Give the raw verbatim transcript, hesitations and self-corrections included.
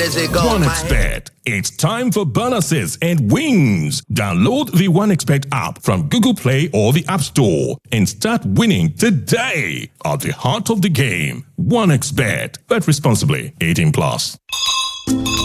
does it go? OneXBet. It's time for bonuses and wins. Download the OneXBet app from Google Play or the App Store and start winning today. At the heart of the game, OneXBet. Bet responsibly. eighteen plus.